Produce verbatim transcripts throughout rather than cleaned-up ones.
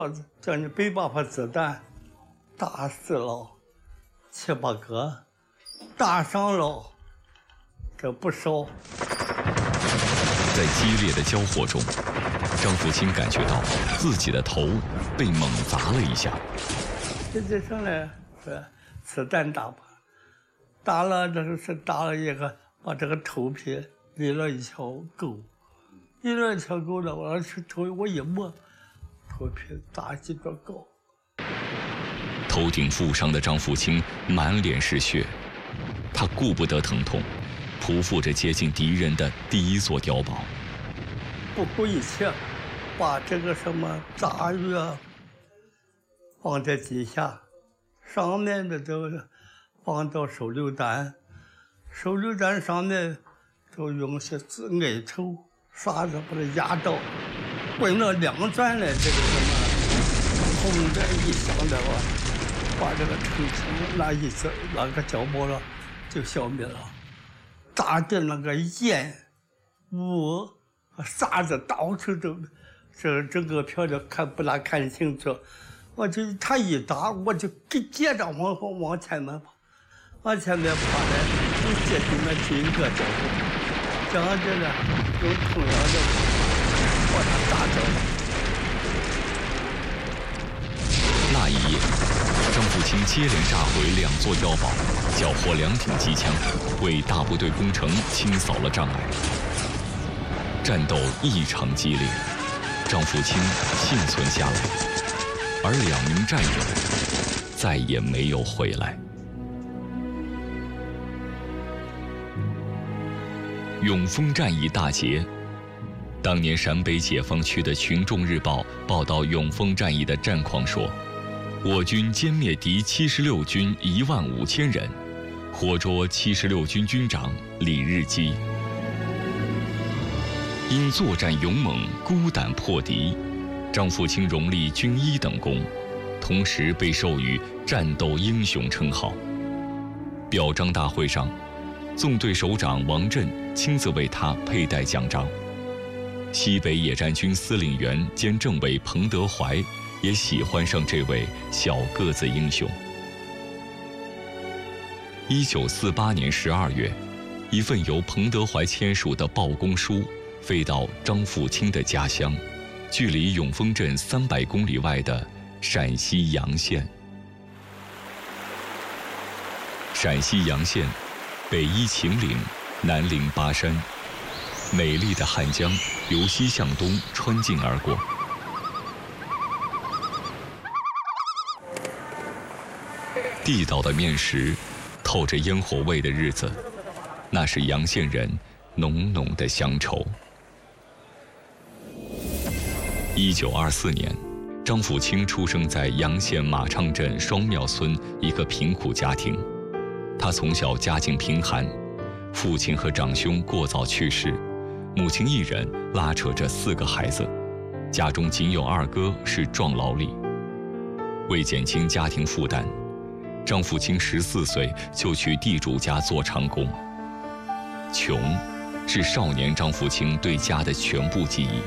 将近百把发子弹，打死了七八个，打伤了这不少。 在激烈的交火中，张福清感觉到自己的头被猛砸了一下。 实际上呢，是子弹打吧，打了这个是打了一个，把这个头皮立了一条沟，立了一条沟了，我去头我一摸，头皮打几个沟。 头顶负伤的张福清满脸是血，他顾不得疼痛，匍匐着接近敌人的第一座碉堡， 不顾一切，把这个什么炸药放在底下，上面的都放到手榴弹，手榴弹上面都用些紫艾绸刷子把它压到，滚了两转来，这个什么轰的一响的话，把这个城墙那一次那个碉堡了就消灭了，炸的那个烟雾沙子到处都，这整个漂亮看不大看清楚。我就他一打，我就给接着往后往前面跑，往前面跑来，就接近那几个角度，这样子呢，用同样的把他打着。 那一夜，张福清接连炸毁两座碉堡，缴获两挺机枪，为大部队攻城清扫了障碍。战斗异常激烈，张福清幸存下来，而两名战友再也没有回来。永丰战役大捷，当年陕北解放区的《群众日报》报道永丰战役的战况说，我军歼灭敌七十六军一万五千人，活捉七十六军军长李日基。因作战勇猛、孤胆破敌，张福清荣立军医等功，同时被授予战斗英雄称号。表彰大会上，纵队首长王震亲自为他佩戴奖章。西北野战军司令员兼政委彭德怀也喜欢上这位小个子英雄。一九四八年十二月，一份由彭德怀签署的报功书飞到张福清的家乡，距离永丰镇三百公里外的陕西洋县。陕西洋县，北依秦岭，南临巴山，美丽的汉江由西向东穿境而过。地道的面食，透着烟火味的日子，那是洋县人浓浓的乡愁。一九二四年，张福清出生在洋县马昌镇双庙村一个贫苦家庭。他从小家境贫寒，父亲和长兄过早去世，母亲一人拉扯着四个孩子，家中仅有二哥是壮劳力。为减轻家庭负担，张福清十四岁就去地主家做长工。穷，是少年张福清对家的全部记忆。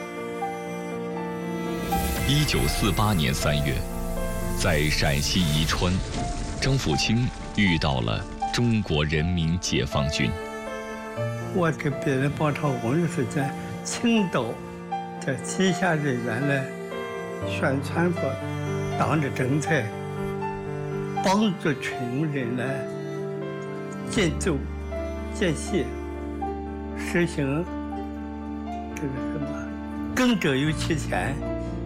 一九四八年三月，在陕西宜川，张福清遇到了中国人民解放军。 我给别人帮场工的时间，青岛这旗下人员来宣传过党的政策，帮助穷人来建奏、建系，实行这个什么耕者有其田。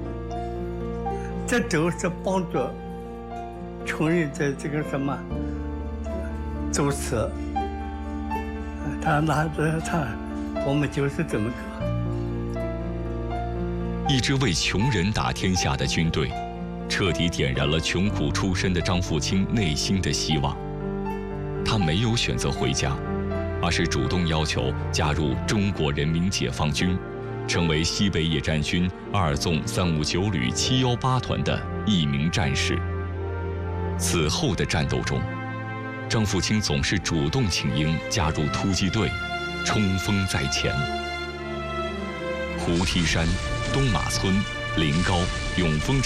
这都是帮助穷人在这个什么走私，他拿着他，我们就是这么个。 一支为穷人打天下的军队，彻底点燃了穷苦出身的张福清内心的希望。他没有选择回家，而是主动要求加入中国人民解放军，成为西北野战军二纵三五九旅七幺八团的一名战士。此后的战斗中，张福清总是主动请缨加入突击队，冲锋在前。胡梯山、东马村、临高、永丰